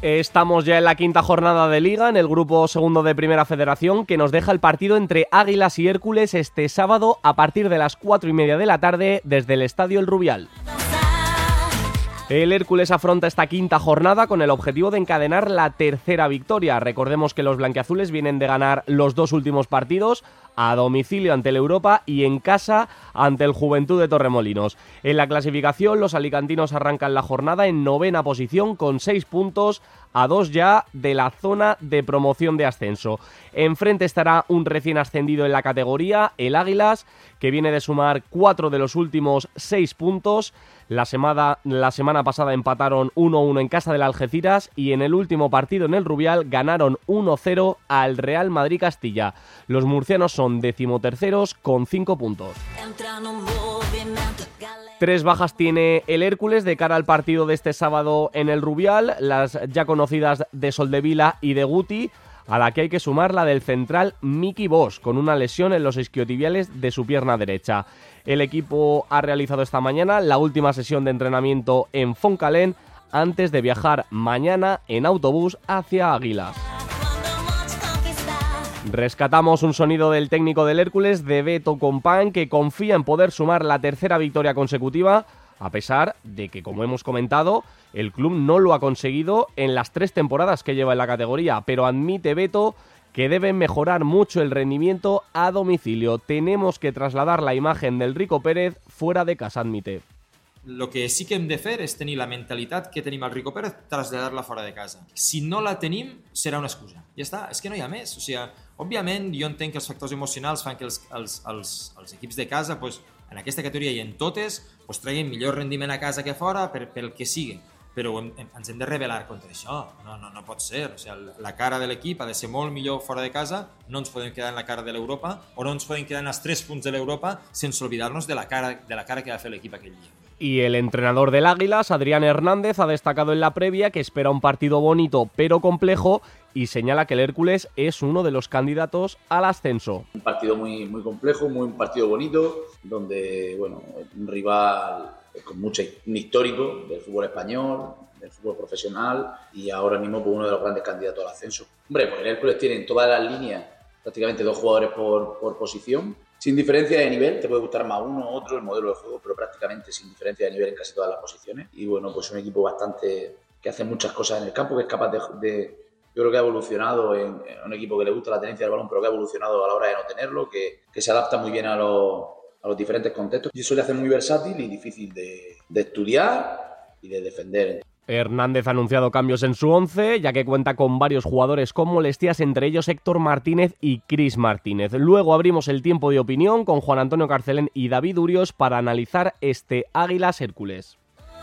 Estamos ya en la quinta jornada de Liga, en el grupo segundo de Primera Federación, que nos deja el partido entre Águilas y Hércules este sábado a partir de las 4:30 de la tarde desde el Estadio El Rubial. El Hércules afronta esta quinta jornada con el objetivo de encadenar la tercera victoria. Recordemos que los blanquiazules vienen de ganar los dos últimos partidos, a domicilio ante el Europa y en casa ante el Juventud de Torremolinos. En la clasificación, los alicantinos arrancan la jornada en 9ª posición con 6 puntos, a 2 ya de la zona de promoción de ascenso. Enfrente estará un recién ascendido en la categoría, el Águilas, que viene de sumar 4 de los últimos 6 puntos. La semana pasada empataron 1-1 en casa del Algeciras y en el último partido en el Rubial ganaron 1-0 al Real Madrid Castilla. Los murcianos son 13º con 5 puntos. 3 bajas tiene el Hércules de cara al partido de este sábado en el Rubial, las ya conocidas de Soldevila y de Guti, a la que hay que sumar la del central Miki Bosch, con una lesión en los isquiotibiales de su pierna derecha. El equipo ha realizado esta mañana la última sesión de entrenamiento en Foncalén antes de viajar mañana en autobús hacia Águilas. Rescatamos un sonido del técnico del Hércules, de Beto Compán, que confía en poder sumar la tercera victoria consecutiva, a pesar de que, como hemos comentado, el club no lo ha conseguido en las 3 temporadas que lleva en la categoría, pero admite Beto que deben mejorar mucho el rendimiento a domicilio. Tenemos que trasladar la imagen del Rico Pérez fuera de casa, admite. El que sí que hem de fer és tenir la mentalitat que tenim al Rico Pérez, traslladar-la fora de casa. Si no la tenim, serà una excusa. Ja està, és que no hi ha més. O sigui, òbviament, jo entenc que els factors emocionals fan que els equips de casa, pues, en aquesta categoria i en totes, pues, treguin millor rendiment a casa que fora pel que sigui. Però ens hem de rebel·lar contra això. No pot ser. O sigui, la cara de l'equip ha de ser molt millor fora de casa, no ens podem quedar en la cara de l'Europa o no ens podem quedar en els 3 punts de l'Europa sense oblidar-nos de la cara que va fer l'equip aquell dia. Y el entrenador del Águilas, Adrián Hernández, ha destacado en la previa que espera un partido bonito pero complejo y señala que el Hércules es uno de los candidatos al ascenso. Un partido muy complejo, un partido bonito, donde un rival con un histórico del fútbol español, del fútbol profesional y ahora mismo uno de los grandes candidatos al ascenso. Hombre, pues el Hércules tiene en todas las líneas prácticamente 2 jugadores por posición. Sin diferencia de nivel, te puede gustar más uno u otro el modelo de juego, pero prácticamente sin diferencia de nivel en casi todas las posiciones. Y pues un equipo que hace muchas cosas en el campo, que es capaz de yo creo que ha evolucionado en un equipo que le gusta la tenencia del balón, pero que ha evolucionado a la hora de no tenerlo, que se adapta muy bien a los diferentes contextos. Y eso le hace muy versátil y difícil de estudiar y de defender. Hernández ha anunciado cambios en su 11, ya que cuenta con varios jugadores con molestias, entre ellos Héctor Martínez y Cris Martínez. Luego abrimos el tiempo de opinión con Juan Antonio Carcelén y David Urios para analizar este Águilas Hércules.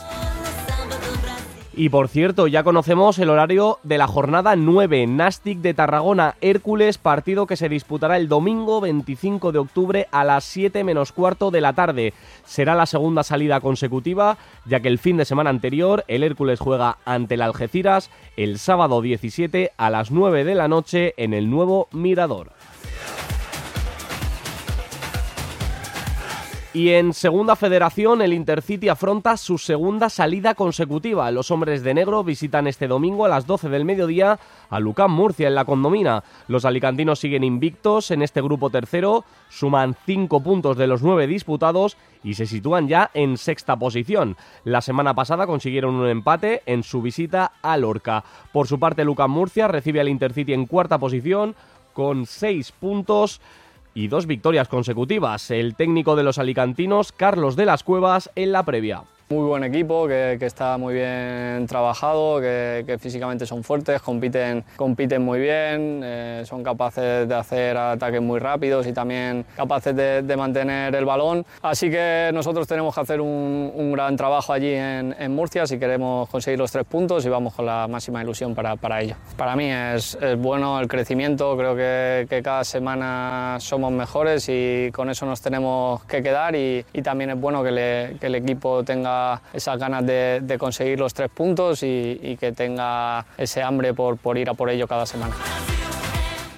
Y por cierto, ya conocemos el horario de la jornada 9, Nàstic de Tarragona Hércules, partido que se disputará el domingo 25 de octubre a las 7 menos cuarto de la tarde. Será la segunda salida consecutiva, ya que el fin de semana anterior el Hércules juega ante el Algeciras el sábado 17 a las 9 de la noche en el nuevo Mirador. Y en Segunda Federación, el Intercity afronta su segunda salida consecutiva. Los hombres de negro visitan este domingo a las 12 del mediodía a Lucán Murcia en la Condomina. Los alicantinos siguen invictos en este grupo tercero, suman 5 puntos de los 9 disputados y se sitúan ya en 6ª posición. La semana pasada consiguieron un empate en su visita a Lorca. Por su parte, Lucán Murcia recibe al Intercity en 4ª posición con 6 puntos y 2 victorias consecutivas. El técnico de los alicantinos, Carlos de las Cuevas, en la previa. Muy buen equipo, que está muy bien trabajado, que físicamente son fuertes, compiten muy bien, son capaces de hacer ataques muy rápidos y también capaces de mantener el balón. Así que nosotros tenemos que hacer un gran trabajo allí en Murcia si queremos conseguir los 3 puntos y vamos con la máxima ilusión para ello. Para mí es bueno el crecimiento, creo que cada semana somos mejores y con eso nos tenemos que quedar y también es bueno que el equipo tenga esas ganas de conseguir los 3 puntos y que tenga ese hambre por ir a por ello cada semana.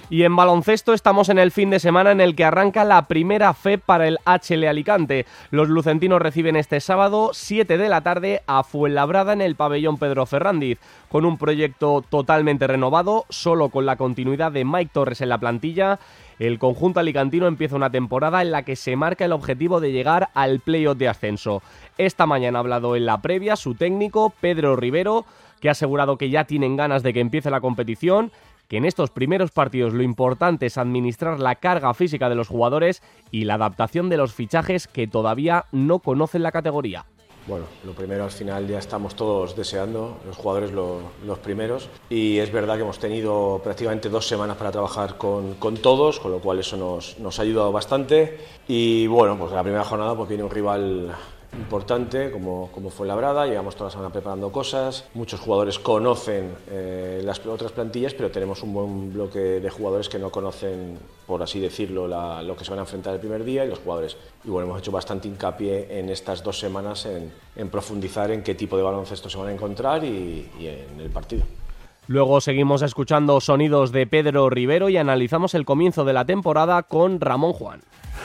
Y en baloncesto estamos en el fin de semana en el que arranca la primera FEP para el HL Alicante. Los lucentinos reciben este sábado 7 de la tarde a Fuenlabrada en el pabellón Pedro Ferrándiz, con un proyecto totalmente renovado, solo con la continuidad de Mike Torres en la plantilla. El conjunto alicantino empieza una temporada en la que se marca el objetivo de llegar al playoff de ascenso. Esta mañana ha hablado en la previa su técnico, Pedro Rivero, que ha asegurado que ya tienen ganas de que empiece la competición, que en estos primeros partidos lo importante es administrar la carga física de los jugadores y la adaptación de los fichajes que todavía no conocen la categoría. Bueno, lo primero, al final ya estamos todos deseando, los jugadores los primeros, y es verdad que hemos tenido prácticamente 2 semanas para trabajar con todos, con lo cual eso nos ha ayudado bastante. Y bueno, pues la primera jornada pues viene un rival importante como Fuenlabrada, llevamos toda la semana preparando cosas, muchos jugadores conocen las otras plantillas, pero tenemos un buen bloque de jugadores que no conocen, por así decirlo, lo que se van a enfrentar el primer día, y los jugadores, y bueno, hemos hecho bastante hincapié en estas 2 semanas en profundizar en qué tipo de baloncesto se van a encontrar y en el partido. Luego seguimos escuchando sonidos de Pedro Rivero y analizamos el comienzo de la temporada con Ramón Juan.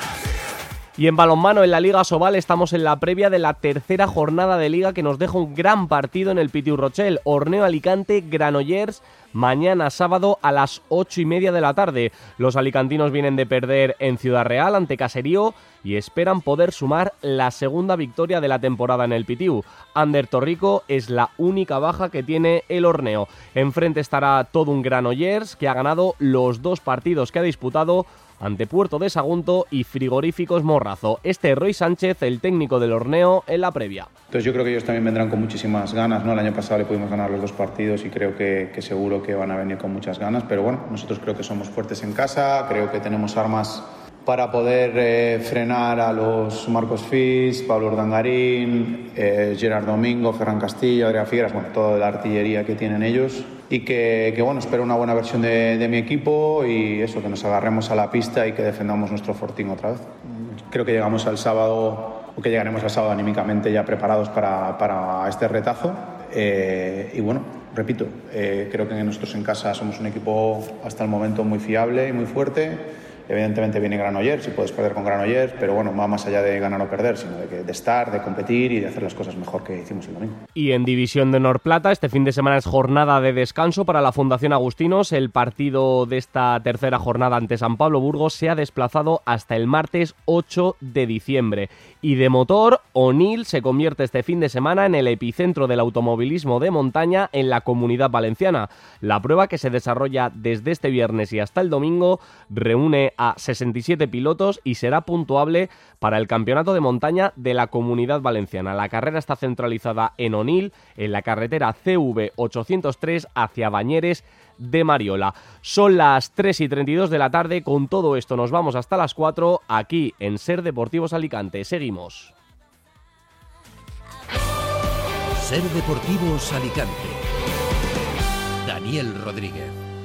Y en balonmano, en la Liga Sobal, estamos en la previa de la tercera jornada de Liga que nos deja un gran partido en el Pitiu Rochel. Orneo Alicante, Granollers, mañana sábado a las 8:30 de la tarde. Los alicantinos vienen de perder en Ciudad Real ante Caserío y esperan poder sumar la segunda victoria de la temporada en el Pitiu. Ander Torrico es la única baja que tiene el Orneo. Enfrente estará todo un Granollers que ha ganado los 2 partidos que ha disputado ante Puerto de Sagunto y Frigoríficos Morrazo. Este es Roy Sánchez, el técnico del Orneo, en la previa. Entonces yo creo que ellos también vendrán con muchísimas ganas, ¿no? El año pasado le pudimos ganar los 2 partidos y creo que seguro que van a venir con muchas ganas, pero bueno, nosotros creo que somos fuertes en casa, creo que tenemos armas para poder frenar a los Marcos Fis, Pablo Urdangarín, Gerard Domingo, Ferran Castillo, Adrián Figueras, bueno, toda la artillería que tienen ellos, y que bueno, espero una buena versión de mi equipo y eso, que nos agarremos a la pista y que defendamos nuestro fortín otra vez. Creo que llegamos al sábado, o que llegaremos al sábado anímicamente ya preparados para este retazo, y bueno, repito, creo que nosotros en casa somos un equipo hasta el momento muy fiable y muy fuerte. Evidentemente viene Granollers y puedes perder con Granollers, pero bueno, va más allá de ganar o perder, sino de estar, de competir y de hacer las cosas mejor que hicimos el domingo. Y en División de Honor Plata, este fin de semana es jornada de descanso para la Fundación Agustinos. El partido de esta tercera jornada ante San Pablo Burgos se ha desplazado hasta el martes 8 de diciembre. Y de motor, Onil se convierte este fin de semana en el epicentro del automovilismo de montaña en la Comunidad Valenciana. La prueba, que se desarrolla desde este viernes y hasta el domingo, reúne a 67 pilotos y será puntuable para el campeonato de montaña de la Comunidad Valenciana. La carrera está centralizada en Onil, en la carretera CV 803 hacia Bañeres de Mariola. Son las 3:32 de la tarde. Con todo esto nos vamos hasta las 4 aquí en Ser Deportivos Alicante. Seguimos. Ser Deportivos Alicante. Daniel Rodríguez.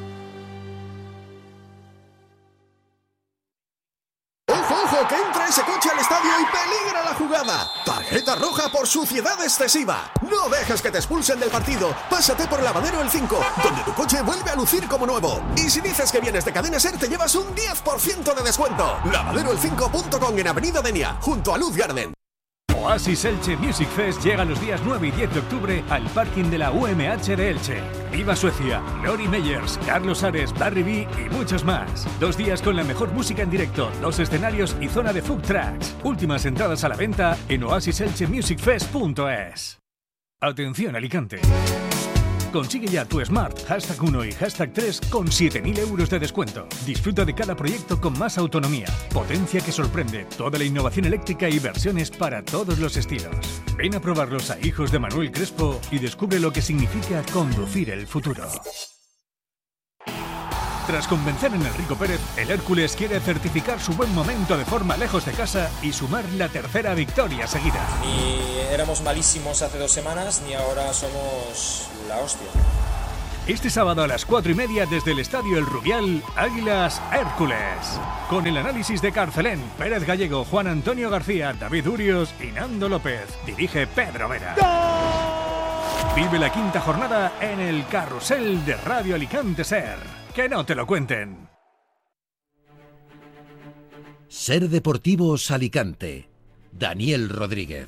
¡Ojo, que entra ese coche al estadio y peligra la jugada! Tarjeta roja por suciedad excesiva. No dejes que te expulsen del partido. Pásate por Lavadero El 5, donde tu coche vuelve a lucir como nuevo. Y si dices que vienes de Cadena Ser, te llevas un 10% de descuento. Lavaderoel5.com en Avenida Denia, junto a Luz Garden. Oasis Elche Music Fest llega los días 9 y 10 de octubre al parking de la UMH de Elche. Viva Suecia, Lori Meyers, Carlos Ares, Barry B y muchos más. 2 días con la mejor música en directo, 2 escenarios y zona de food trucks. Últimas entradas a la venta en oasiselchemusicfest.es. Atención Alicante. Consigue ya tu Smart #1 y #3 con 7.000 euros de descuento. Disfruta de cada proyecto con más autonomía, potencia que sorprende, toda la innovación eléctrica y versiones para todos los estilos. Ven a probarlos a Hijos de Manuel Crespo y descubre lo que significa conducir el futuro. Tras convencer en Enrico Pérez, el Hércules quiere certificar su buen momento de forma lejos de casa y sumar la tercera victoria seguida. Ni éramos malísimos hace 2 semanas, ni ahora somos la hostia. Este sábado a las 4:30 desde el Estadio El Rubial, Águilas Hércules. Con el análisis de Carcelén, Pérez Gallego, Juan Antonio García, David Urios y Nando López. Dirige Pedro Vera. ¡Gol! Vive la 5ª jornada en el Carrusel de Radio Alicante Ser. Que no te lo cuenten. Ser Deportivos Alicante. Daniel Rodríguez.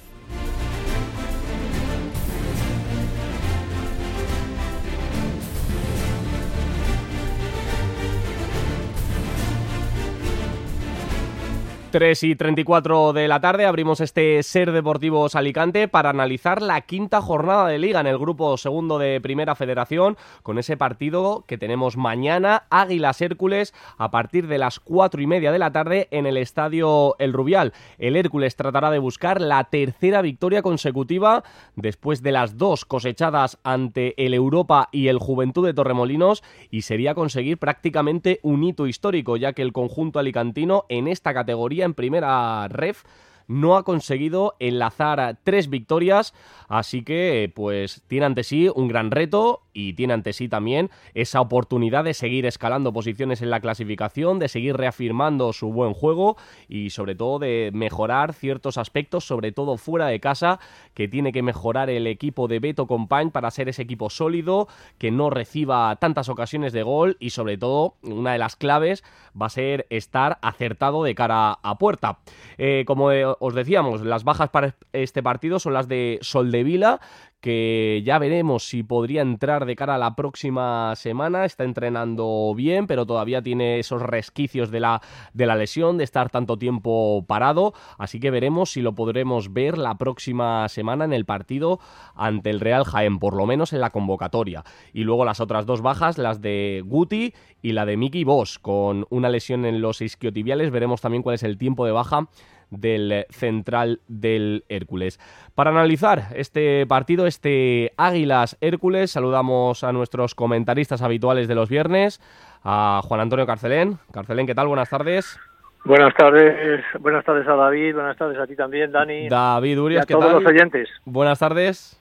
Tres y 34 de la tarde abrimos este Ser Deportivos Alicante para analizar la quinta jornada de Liga en el grupo segundo de Primera Federación, con ese partido que tenemos mañana, Águilas Hércules, a partir de las 4:30 de la tarde en el Estadio El Rubial. El Hércules tratará de buscar la tercera victoria consecutiva después de las dos cosechadas ante el Europa y el Juventud de Torremolinos, y sería conseguir prácticamente un hito histórico, ya que el conjunto alicantino en esta categoría en primera ref no ha conseguido enlazar 3 victorias, así que pues tiene ante sí un gran reto y tiene ante sí también esa oportunidad de seguir escalando posiciones en la clasificación, de seguir reafirmando su buen juego y sobre todo de mejorar ciertos aspectos, sobre todo fuera de casa, que tiene que mejorar el equipo de Beto Compañ para ser ese equipo sólido, que no reciba tantas ocasiones de gol y sobre todo una de las claves va a ser estar acertado de cara a puerta. Como os decíamos, las bajas para este partido son las de Soldevila, que ya veremos si podría entrar de cara a la próxima semana. Está entrenando bien, pero todavía tiene esos resquicios de la lesión, de estar tanto tiempo parado, así que veremos si lo podremos ver la próxima semana en el partido ante el Real Jaén, por lo menos en la convocatoria. Y luego las otras dos bajas, las de Guti y la de Miki Bosch, con una lesión en los isquiotibiales. Veremos también cuál es el tiempo de baja del central del Hércules. Para analizar este partido, este Águilas Hércules, saludamos a nuestros comentaristas habituales de los viernes, a Juan Antonio Carcelén. Carcelén, ¿qué tal? Buenas tardes. Buenas tardes a David, buenas tardes a ti también, Dani. David Urias, ¿qué tal? Y a todos los oyentes. Buenas tardes.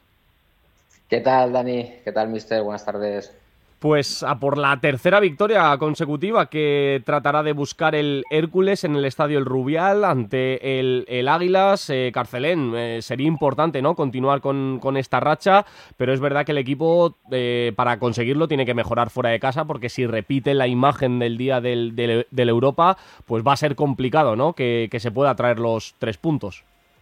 ¿Qué tal, Dani? ¿Qué tal, mister? Buenas tardes. Pues a por la tercera victoria consecutiva que tratará de buscar el Hércules en el Estadio El Rubial ante el Águilas. Carcelén, sería importante, ¿no?, continuar con esta racha, pero es verdad que el equipo para conseguirlo tiene que mejorar fuera de casa, porque si repite la imagen del día del Europa, pues va a ser complicado, ¿no?, que se pueda traer los 3 puntos.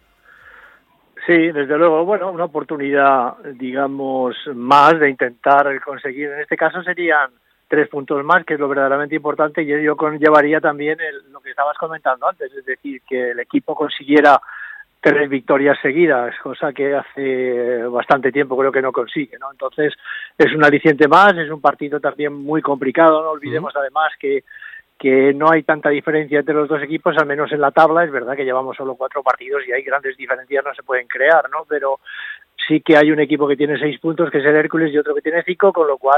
Sí, desde luego, bueno, una oportunidad, digamos, más de intentar conseguir, en este caso serían 3 puntos más, que es lo verdaderamente importante, y ello conllevaría también lo que estabas comentando antes, es decir, que el equipo consiguiera 3 victorias seguidas, cosa que hace bastante tiempo creo que no consigue, ¿no? Entonces, es un aliciente más, es un partido también muy complicado, no olvidemos además que no hay tanta diferencia entre los dos equipos, al menos en la tabla. Es verdad que llevamos solo 4 partidos y hay grandes diferencias, no se pueden crear, ¿no? Pero sí que hay un equipo que tiene 6 puntos, que es el Hércules, y otro que tiene 5, con lo cual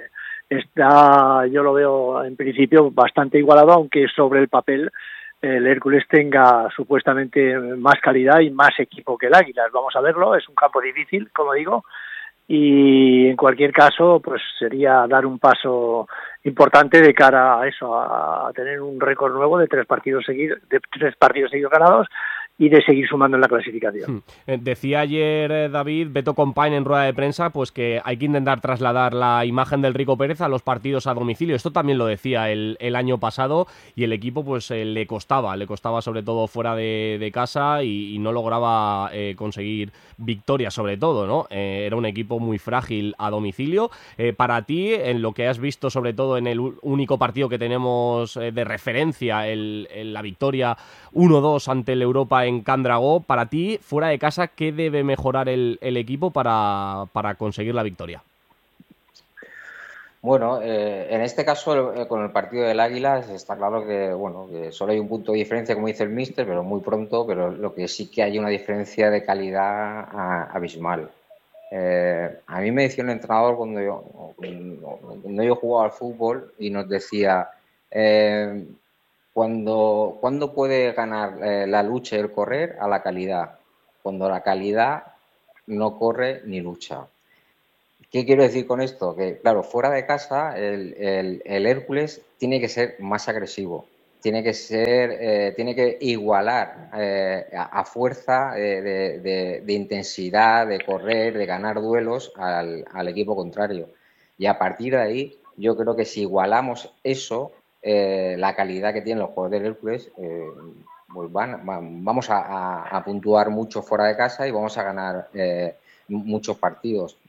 yo lo veo en principio bastante igualado, aunque sobre el papel el Hércules tenga supuestamente más calidad y más equipo que el Águilas. Vamos a verlo, es un campo difícil, como digo, y en cualquier caso pues sería dar un paso importante de cara a eso, a tener un récord nuevo de 3 partidos seguidos ganados y de seguir sumando en la clasificación. Decía ayer David, Beto Compañ, en rueda de prensa, pues que hay que intentar trasladar la imagen del Rico Pérez a los partidos a domicilio. Esto también lo decía el año pasado, y el equipo pues le costaba sobre todo fuera de casa, y no lograba conseguir victorias sobre todo, ¿no? Era un equipo muy frágil a domicilio. Para ti, en lo que has visto sobre todo en el único partido que tenemos de referencia, la victoria 1-2 ante el Europa en Can Dragó, para ti, fuera de casa, ¿qué debe mejorar el equipo para conseguir la victoria? Bueno, en este caso, con el partido del Águilas, está claro que solo hay un punto de diferencia, como dice el míster, pero muy pronto, pero lo que sí que hay una diferencia de calidad abismal. A mí me decía un entrenador cuando yo jugaba al fútbol, y nos decía... ¿Cuándo puede ganar la lucha y el correr? A la calidad. Cuando la calidad no corre ni lucha. ¿Qué quiero decir con esto? Que, claro, fuera de casa el Hércules tiene que ser más agresivo. Tiene que igualar a fuerza de intensidad, de correr, de ganar duelos al equipo contrario. Y a partir de ahí, yo creo que si igualamos eso, la calidad que tienen los jugadores del Hércules, pues vamos a puntuar mucho fuera de casa y vamos a ganar muchos partidos.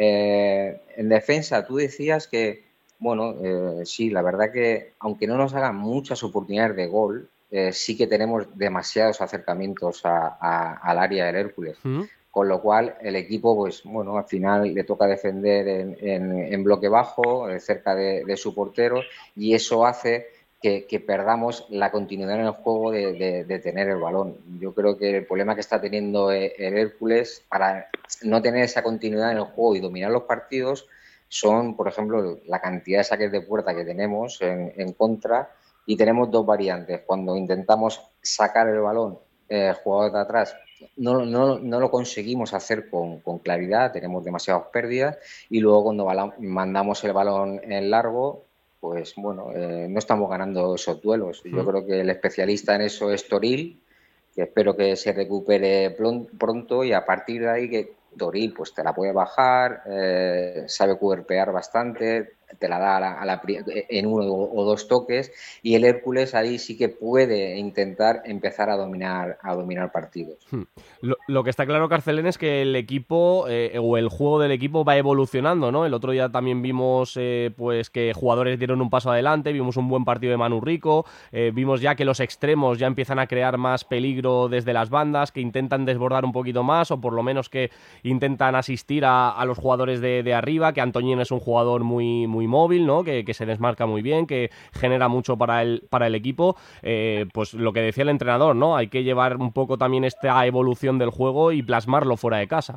En defensa, tú decías que, bueno, sí, la verdad que aunque no nos hagan muchas oportunidades de gol, sí que tenemos demasiados acercamientos al área del Hércules. Con lo cual el equipo, pues bueno, al final le toca defender en bloque bajo, cerca de su portero, y eso hace que perdamos la continuidad en el juego de tener el balón. Yo creo que el problema que está teniendo el Hércules para no tener esa continuidad en el juego y dominar los partidos son, por ejemplo, la cantidad de saques de puerta que tenemos en contra, y tenemos dos variantes. Cuando intentamos sacar el balón, jugador de atrás, no lo conseguimos hacer con claridad, tenemos demasiadas pérdidas, y luego cuando mandamos el balón en largo, pues bueno, no estamos ganando esos duelos. Yo creo que el especialista en eso es Toril, que espero que se recupere pronto, y a partir de ahí que Toril pues te la puede bajar, sabe cuerpear bastante, te la da en uno o dos toques, y el Hércules ahí sí que puede intentar empezar a dominar partidos. Lo que está claro, Carcelén, es que el equipo o el juego del equipo va evolucionando, ¿no? El otro día también vimos pues que jugadores dieron un paso adelante, vimos un buen partido de Manu Rico, vimos ya que los extremos ya empiezan a crear más peligro desde las bandas, que intentan desbordar un poquito más, o por lo menos que intentan asistir a los jugadores de arriba, que Antoñín es un jugador muy móvil, ¿no? Que se desmarca muy bien, que genera mucho para el equipo. Pues lo que decía el entrenador, ¿no? Hay que llevar un poco también esta evolución del juego y plasmarlo fuera de casa.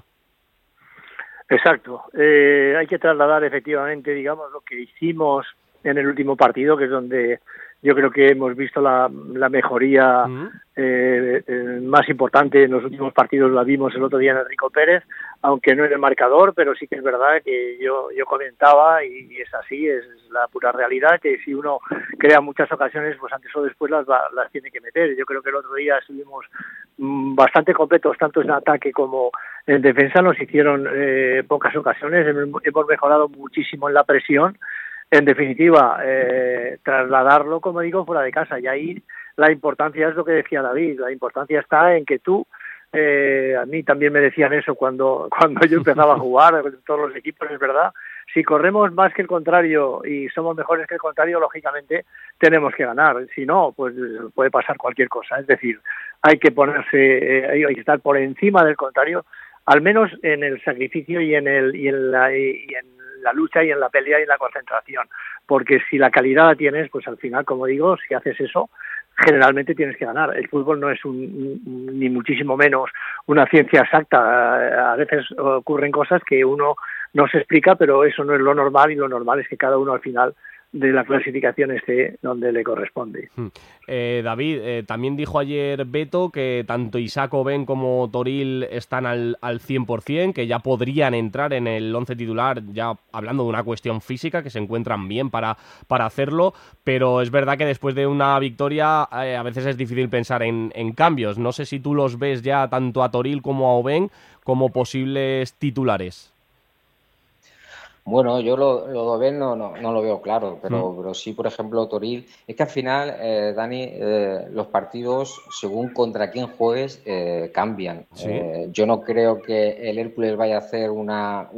Exacto. Hay que trasladar efectivamente, digamos, lo que hicimos en el último partido, que es donde yo creo que hemos visto la mejoría más importante en los últimos partidos. La vimos el otro día en Enrico Pérez, aunque no en el marcador, pero sí que es verdad que yo comentaba, y es así, es la pura realidad, que si uno crea muchas ocasiones, pues antes o después las tiene que meter. Yo creo que el otro día estuvimos bastante completos, tanto en ataque como en defensa. Nos hicieron pocas ocasiones, hemos mejorado muchísimo en la presión. En definitiva, trasladarlo, como digo, fuera de casa. Y ahí la importancia es lo que decía David. La importancia está en que tú, a mí también me decían eso cuando yo empezaba a jugar, todos los equipos, es verdad. Si corremos más que el contrario y somos mejores que el contrario, lógicamente tenemos que ganar. Si no, pues puede pasar cualquier cosa. Es decir, hay que ponerse, hay que estar por encima del contrario, al menos en el sacrificio y en la lucha y en la pelea y en la concentración, porque si la calidad la tienes, pues al final, como digo, si haces eso, generalmente tienes que ganar. El fútbol no es ni muchísimo menos una ciencia exacta. A veces ocurren cosas que uno no se explica, pero eso no es lo normal, y lo normal es que cada uno al final de la clasificación esté donde le corresponde. David, también dijo ayer Beto que tanto Isaac Oben como Toril están al 100%, que ya podrían entrar en el 11 titular, ya hablando de una cuestión física, que se encuentran bien para hacerlo, pero es verdad que después de una victoria a veces es difícil pensar en cambios. No sé si tú los ves ya tanto a Toril como a Oben como posibles titulares. Bueno, yo lo de Oben no lo veo claro, pero sí, por ejemplo, Toril. Es que al final, Dani, los partidos, según contra quién juegues, cambian. ¿Sí? Yo no creo que el Hércules vaya a hacer una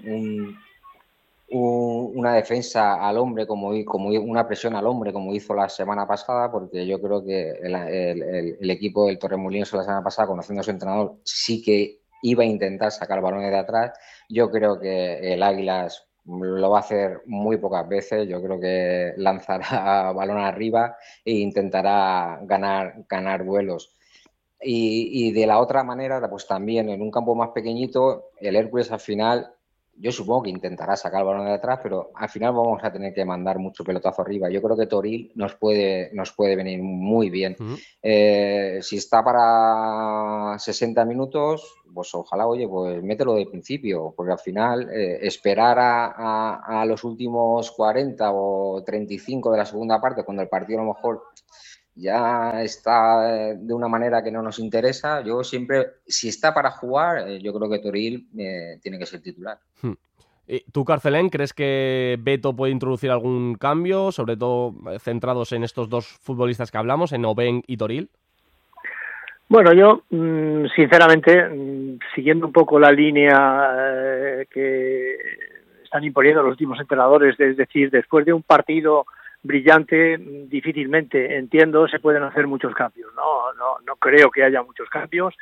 defensa al hombre, como una presión al hombre, como hizo la semana pasada, porque yo creo que el equipo del Torremolinos la semana pasada, conociendo a su entrenador, sí que iba a intentar sacar balones de atrás. Yo creo que el Águilas lo va a hacer muy pocas veces. Yo creo que lanzará balón arriba e intentará ganar duelos. Y de la otra manera, pues también en un campo más pequeñito, el Hércules al final, yo supongo que intentará sacar el balón de atrás, pero al final vamos a tener que mandar mucho pelotazo arriba. Yo creo que Toril nos puede venir muy bien. Si está para 60 minutos, pues ojalá, pues mételo de principio, porque al final esperar a los últimos 40 o 35 de la segunda parte, cuando el partido a lo mejor ya está de una manera que no nos interesa. Yo siempre, si está para jugar, yo creo que Toril tiene que ser titular. ¿Tú, Carcelén, crees que Beto puede introducir algún cambio, sobre todo centrados en estos dos futbolistas que hablamos, en Oben y Toril? Bueno, yo, sinceramente, siguiendo un poco la línea que están imponiendo los últimos entrenadores, es decir, después de un partido brillante, difícilmente, entiendo, se pueden hacer muchos cambios. No creo que haya muchos cambios.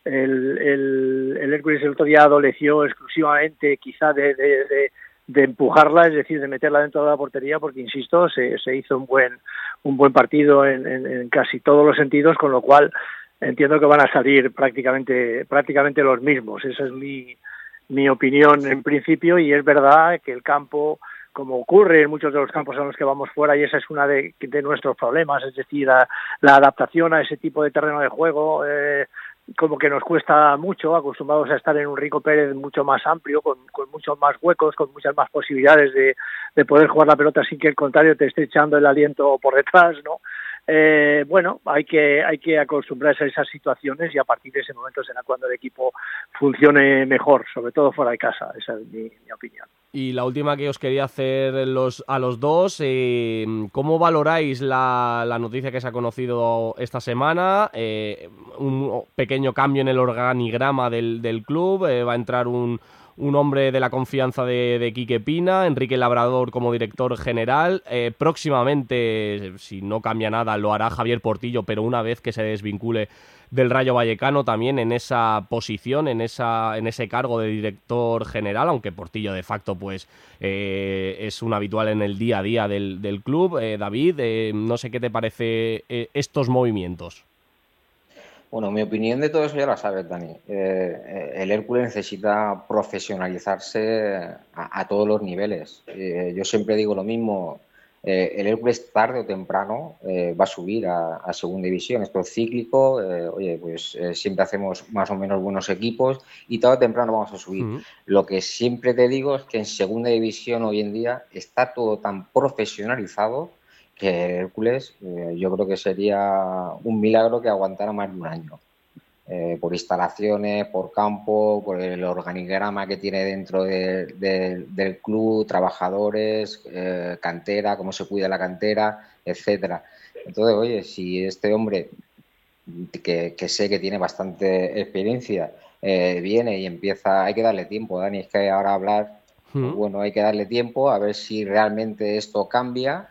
El Hércules el otro día adoleció exclusivamente quizá de empujarla, es decir, de meterla dentro de la portería, porque insisto, se hizo un buen partido en casi todos los sentidos, con lo cual entiendo que van a salir prácticamente los mismos. Esa es mi opinión en principio, y es verdad que el campo, como ocurre en muchos de los campos en los que vamos fuera, y esa es una de nuestros problemas, es decir, la adaptación a ese tipo de terreno de juego, como que nos cuesta mucho, acostumbrados a estar en un Rico Pérez mucho más amplio, con muchos más huecos, con muchas más posibilidades de poder jugar la pelota sin que el contrario te esté echando el aliento por detrás, ¿no? Bueno, hay que acostumbrarse a esas situaciones, y a partir de ese momento será cuando el equipo funcione mejor, sobre todo fuera de casa. Esa es mi opinión. Y la última que os quería hacer a los dos, ¿cómo valoráis la noticia que se ha conocido esta semana? Un pequeño cambio en el organigrama del club, va a entrar un hombre de la confianza de Quique Pina, Enrique Labrador como director general. Próximamente, si no cambia nada, lo hará Javier Portillo, pero una vez que se desvincule del Rayo Vallecano, también en esa posición, en ese cargo de director general, aunque Portillo de facto pues es un habitual en el día a día del club. David, no sé qué te parece estos movimientos. Bueno, mi opinión de todo eso ya la sabes, Dani. El Hércules necesita profesionalizarse a todos los niveles. Yo siempre digo lo mismo. El Hércules tarde o temprano va a subir a segunda división. Esto es cíclico. Siempre hacemos más o menos buenos equipos y tarde o temprano vamos a subir. Lo que siempre te digo es que en segunda división hoy en día está todo tan profesionalizado que Hércules yo creo que sería un milagro que aguantara más de un año. Por instalaciones, por campo, por el organigrama que tiene dentro del club, trabajadores, cantera, cómo se cuida la cantera, etcétera. Entonces, oye, si este hombre, que sé que tiene bastante experiencia, viene y empieza, hay que darle tiempo, Dani, es que ahora hablar, bueno, hay que darle tiempo a ver si realmente esto cambia.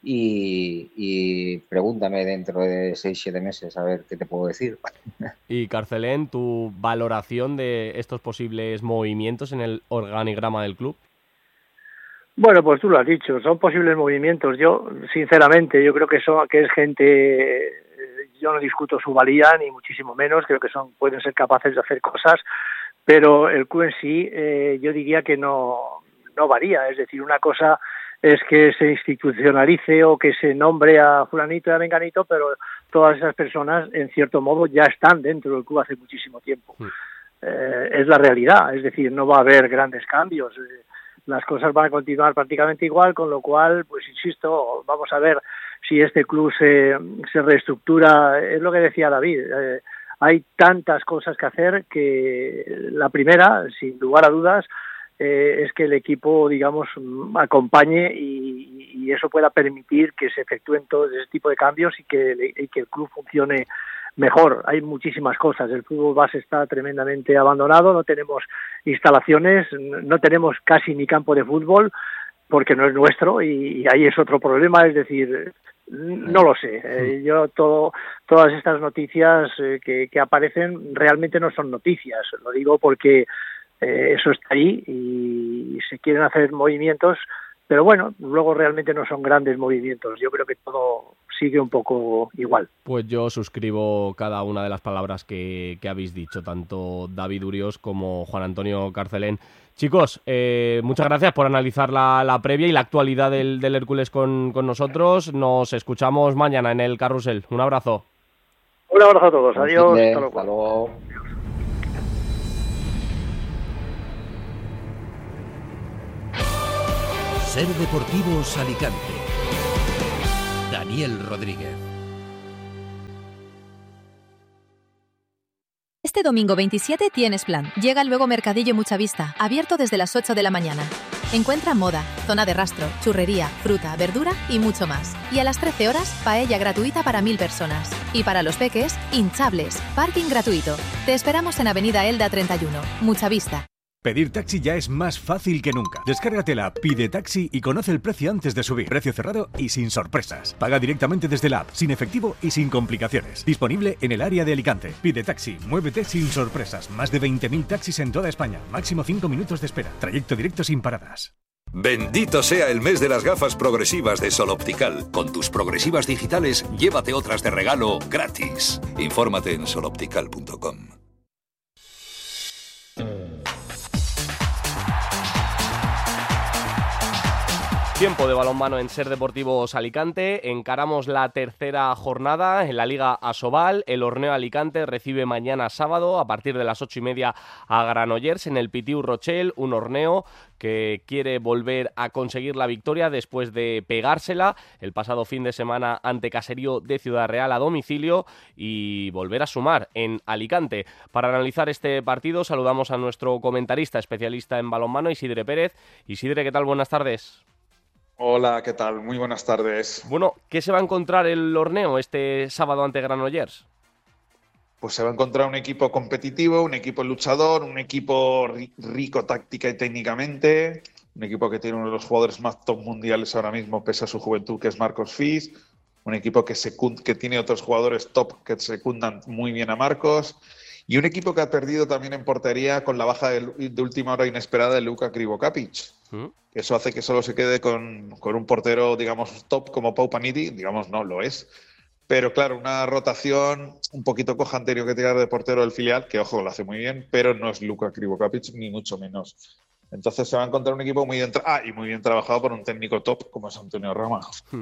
Y pregúntame dentro de 6-7 meses a ver qué te puedo decir. Y Carcelén, ¿tu valoración de estos posibles movimientos en el organigrama del club? Bueno, pues tú lo has dicho, son posibles movimientos. Yo, sinceramente, yo creo que es gente, yo no discuto su valía, ni muchísimo menos, creo que pueden ser capaces de hacer cosas, pero el club en sí, yo diría que no varía, es decir, una cosa es que se institucionalice o que se nombre a fulanito y a menganito, pero todas esas personas, en cierto modo, ya están dentro del club hace muchísimo tiempo. Es la realidad, es decir, no va a haber grandes cambios. Las cosas van a continuar prácticamente igual, con lo cual, pues insisto, vamos a ver si este club se reestructura. Es lo que decía David, hay tantas cosas que hacer que la primera, sin lugar a dudas, es que el equipo, digamos, acompañe y eso pueda permitir que se efectúen todo ese tipo de cambios y que el club funcione mejor. Hay muchísimas cosas. El fútbol base está tremendamente abandonado, no tenemos instalaciones, no tenemos casi ni campo de fútbol porque no es nuestro y ahí es otro problema, es decir, no lo sé. Yo todas estas noticias que aparecen realmente no son noticias. Lo digo porque eso está ahí y se quieren hacer movimientos, pero bueno, luego realmente no son grandes movimientos. Yo creo que todo sigue un poco igual. Pues yo suscribo cada una de las palabras que habéis dicho, tanto David Urios como Juan Antonio Carcelén. Chicos, muchas gracias por analizar la previa y la actualidad del Hércules con nosotros. Nos escuchamos mañana en el Carrusel. Un abrazo. Un abrazo a todos. Adiós. Hasta luego. Ser Deportivos Alicante. Daniel Rodríguez. Este domingo 27 tienes plan. Llega luego Mercadillo Mucha Vista, abierto desde las 8 de la mañana. Encuentra moda, zona de rastro, churrería, fruta, verdura y mucho más. Y a las 13 horas, paella gratuita para 1000 personas. Y para los peques, hinchables, parking gratuito. Te esperamos en Avenida Elda 31, Mucha Vista. Pedir taxi ya es más fácil que nunca. Descárgate la app Pide Taxi y conoce el precio antes de subir. Precio cerrado y sin sorpresas. Paga directamente desde la app, sin efectivo y sin complicaciones. Disponible en el área de Alicante. Pide Taxi, muévete sin sorpresas. Más de 20.000 taxis en toda España. Máximo 5 minutos de espera. Trayecto directo sin paradas. Bendito sea el mes de las gafas progresivas de Sol Optical. Con tus progresivas digitales, llévate otras de regalo gratis. Infórmate en soloptical.com. Tiempo de balonmano en Ser Deportivos Alicante. Encaramos la tercera jornada en la Liga Asobal. El Orneo Alicante recibe mañana sábado a partir de las 8:30 a Granollers en el Pitiu Rochelle. Un Orneo que quiere volver a conseguir la victoria después de pegársela el pasado fin de semana ante Caserío de Ciudad Real a domicilio y volver a sumar en Alicante. Para analizar este partido saludamos a nuestro comentarista especialista en balonmano, Isidre Pérez. Isidre, ¿qué tal? Buenas tardes. Hola, ¿qué tal? Muy buenas tardes. Bueno, ¿qué se va a encontrar el Orneo este sábado ante Granollers? Pues se va a encontrar un equipo competitivo, un equipo luchador, un equipo rico táctica y técnicamente, un equipo que tiene uno de los jugadores más top mundiales ahora mismo, pese a su juventud, que es Marcos Fis, un equipo que tiene otros jugadores top que secundan muy bien a Marcos, y un equipo que ha perdido también en portería con la baja de última hora inesperada de Luka Krivokapic. Eso hace que solo se quede con un portero, digamos, top como Pau Paniti. Digamos, no, lo es. Pero claro, una rotación un poquito coja han tenido que tirar de portero del filial, que ojo, lo hace muy bien, pero no es Luka Krivokapic, ni mucho menos. Entonces se va a encontrar un equipo muy bien trabajado por un técnico top como es Antonio Rama.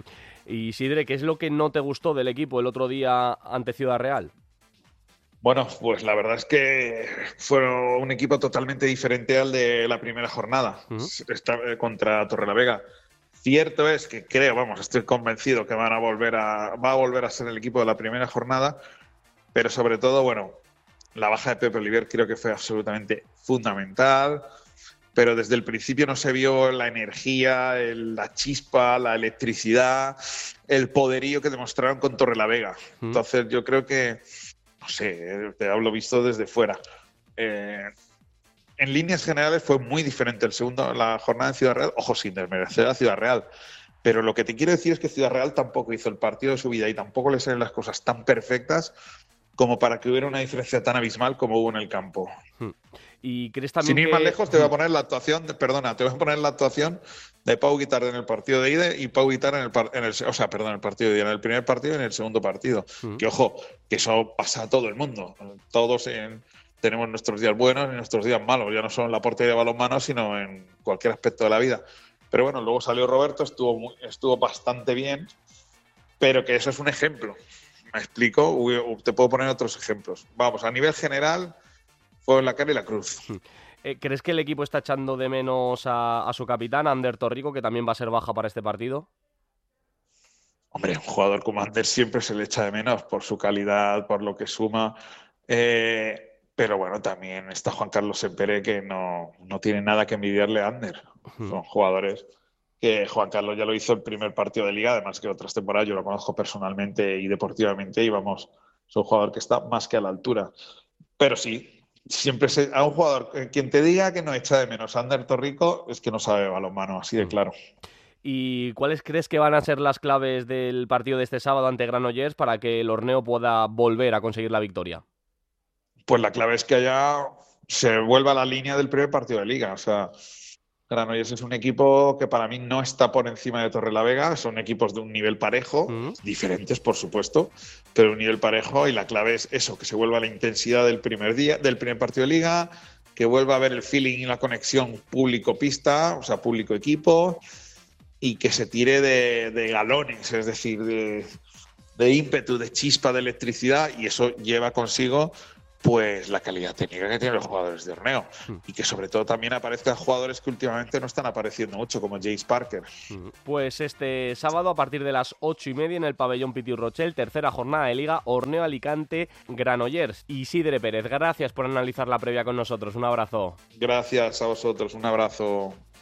Y Isidre, ¿qué es lo que no te gustó del equipo el otro día ante Ciudad Real? Bueno, pues la verdad es que fue un equipo totalmente diferente al de la primera jornada contra Torrelavega. Cierto es que estoy convencido que va a volver a ser el equipo de la primera jornada, pero sobre todo, bueno, la baja de Pepe Oliver creo que fue absolutamente fundamental, pero desde el principio no se vio la energía, la chispa, la electricidad, el poderío que demostraron con Torrelavega. Entonces yo creo que no sé, te hablo visto desde fuera. En líneas generales fue muy diferente la jornada en Ciudad Real, ojo, sin desmerecer a Ciudad Real, pero lo que te quiero decir es que Ciudad Real tampoco hizo el partido de su vida y tampoco le salen las cosas tan perfectas como para que hubiera una diferencia tan abismal como hubo en el campo. ¿Y crees también Sin ir más lejos, te voy a poner la actuación de Pau Guitar en el partido de ida y Pau Guitar en el partido de ida, en el primer partido y en el segundo partido. Que ojo, que eso pasa a todo el mundo. Todos tenemos nuestros días buenos y nuestros días malos, ya no solo en la portería de balonmano, sino en cualquier aspecto de la vida. Pero bueno, luego salió Roberto, estuvo bastante bien, pero que eso es un ejemplo. ¿Me explico? Te puedo poner otros ejemplos. Vamos, a nivel general, fue la cara y la cruz. ¿Crees que el equipo está echando de menos a su capitán, Ander Torrico, que también va a ser baja para este partido? Hombre, un jugador como Ander siempre se le echa de menos por su calidad, por lo que suma. Pero bueno, también está Juan Carlos Sempere, que no tiene nada que envidiarle a Ander. Son jugadores que Juan Carlos ya lo hizo el primer partido de Liga, además que otras temporadas yo lo conozco personalmente y deportivamente, y vamos, es un jugador que está más que a la altura. Pero sí, siempre a un jugador, quien te diga que no echa de menos a Ander Torrico es que no sabe balonmano, así de claro. ¿Y cuáles crees que van a ser las claves del partido de este sábado ante Granollers para que el Orneo pueda volver a conseguir la victoria? Pues la clave es que se vuelva a la línea del primer partido de Liga. O sea, Granollers es un equipo que para mí no está por encima de Torrelavega. Son equipos de un nivel parejo, diferentes por supuesto, pero un nivel parejo, y la clave es eso, que se vuelva a la intensidad del primer partido de Liga, que vuelva a haber el feeling y la conexión público-pista, o sea, público-equipo, y que se tire de galones, es decir, de ímpetu, de chispa, de electricidad, y eso lleva consigo pues la calidad técnica que tienen los jugadores de Orneo y que sobre todo también aparezcan jugadores que últimamente no están apareciendo mucho, como Jace Parker. Pues este sábado a partir de las 8:30 en el pabellón Pitiu Rochel, tercera jornada de Liga, Orneo Alicante, Granollers. Isidre Pérez, gracias por analizar la previa con nosotros, un abrazo. Gracias a vosotros, un abrazo.